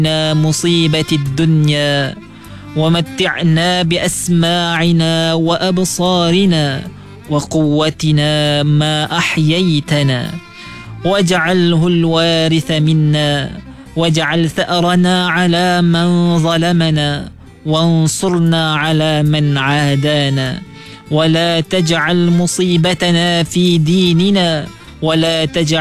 مصيبة الدنيا ومتعنا بأسماعنا وأبصارنا وقوتنا ما أحييتنا واجعله الوارث منا واجعل ثأرنا على من ظلمنا وانصرنا على من عادانا ولا تجعل مصيبتنا في ديننا ولا تجعل